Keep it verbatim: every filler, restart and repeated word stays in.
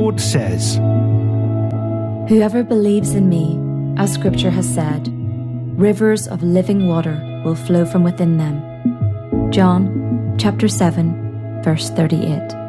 Lord says, "Whoever believes in me, as Scripture has said, rivers of living water will flow from within them." John chapter seven, verse thirty-eight.